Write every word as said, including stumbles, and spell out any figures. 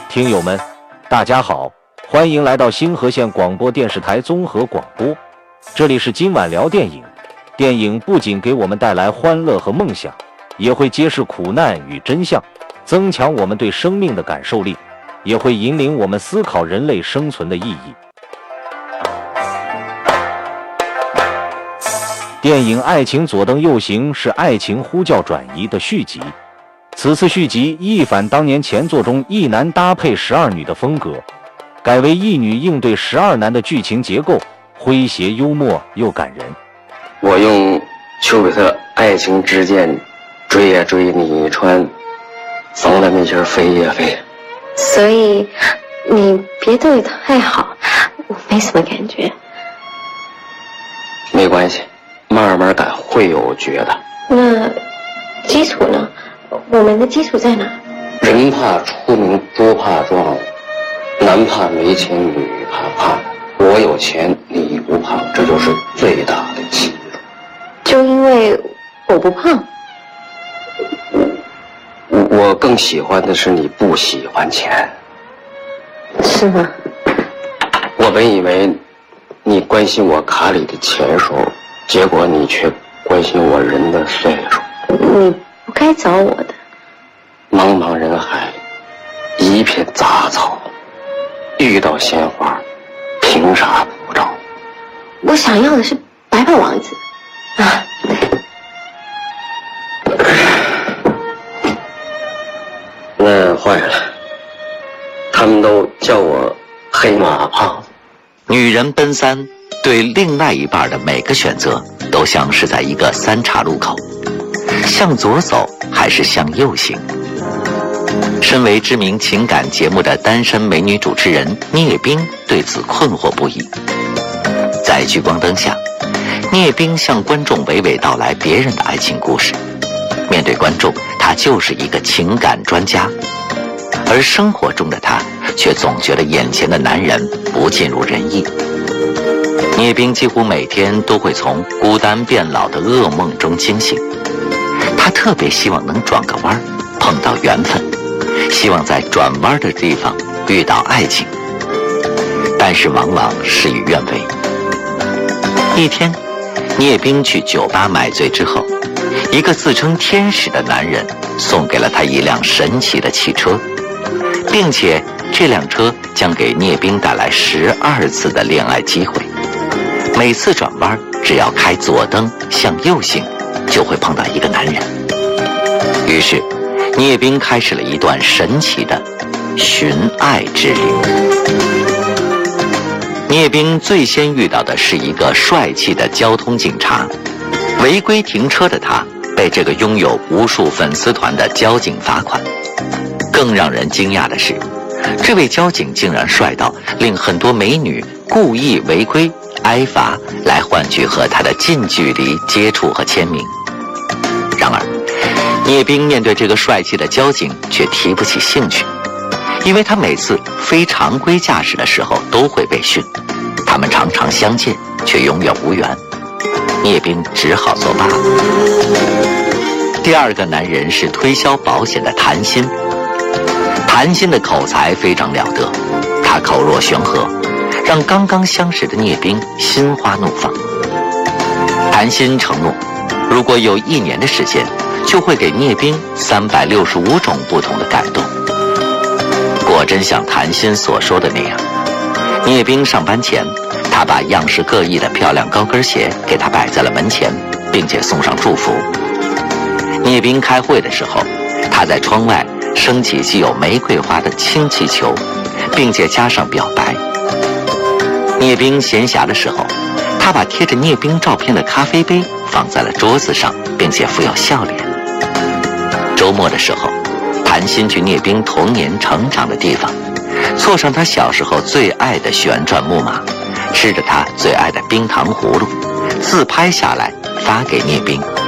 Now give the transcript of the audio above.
听友们，大家好，欢迎来到新河县广播电视台综合广播，这里是今晚聊电影。电影不仅给我们带来欢乐和梦想，也会揭示苦难与真相，增强我们对生命的感受力，也会引领我们思考人类生存的意义。电影《爱情左登右行》是《爱情呼叫转移》的续集，此次续集一反当年前作中一男搭配十二女的风格，改为一女应对十二男的剧情结构，诙谐幽默又感人。 我用丘比特爱情之箭追呀追，你穿缝了那身飞呀飞。 所以你别对他太好，我没什么感觉。 没关系，慢慢改会有觉的。 那基础呢？我们的基础在哪？ 人怕出名猪怕壮，男怕没钱女怕胖。我有钱你不胖，这就是最大的欺负。 就因为我不胖？ 我更喜欢的是你不喜欢钱。 是吗？ 我本以为你关心我卡里的钱数，结果你却关心我人的岁数。 你不该找我的。 茫茫人海，一片杂草，遇到鲜花，凭啥不着？ 我想要的是白马王子啊！ 那坏了，他们都叫我黑马胖子。 女人奔三，对另外一半的每个选择都像是在一个三岔路口，向左走还是向右行？身为知名情感节目的单身美女主持人聂冰对此困惑不已。在聚光灯下，聂冰向观众娓娓道来别人的爱情故事，面对观众，她就是一个情感专家，而生活中的她却总觉得眼前的男人不尽如人意。聂冰几乎每天都会从孤单变老的噩梦中惊醒，她特别希望能转个弯，碰到缘分，希望在转弯的地方遇到爱情，但是往往事与愿违。一天，聂冰去酒吧买醉之后，一个自称天使的男人送给了他一辆神奇的汽车，并且这辆车将给聂冰带来十二次的恋爱机会。每次转弯，只要开左灯向右行，就会碰到一个男人。于是聂冰开始了一段神奇的寻爱之旅。聂冰最先遇到的是一个帅气的交通警察，违规停车的他被这个拥有无数粉丝团的交警罚款。更让人惊讶的是，这位交警竟然帅到令很多美女故意违规挨罚，来换取和他的近距离接触和签名。然而聂冰面对这个帅气的交警却提不起兴趣，因为他每次非常规驾驶的时候都会被训，他们常常相见却永远无缘，聂冰只好作罢了。第二个男人是推销保险的谭鑫。谭鑫的口才非常了得，他口若悬河，让刚刚相识的聂冰心花怒放。谭鑫承诺，如果有一年的时间，就会给聂冰三百六十五种不同的感动。果真像谭鑫所说的那样，聂冰上班前，他把样式各异的漂亮高跟鞋给他摆在了门前，并且送上祝福。聂冰开会的时候，他在窗外升起既有玫瑰花的氢气球，并且加上表白。聂冰闲暇的时候，他把贴着聂冰照片的咖啡杯放在了桌子上，并且附有笑脸。周末的时候，谭鑫去聂冰童年成长的地方，坐上他小时候最爱的旋转木马，吃着他最爱的冰糖葫芦，自拍下来发给聂冰。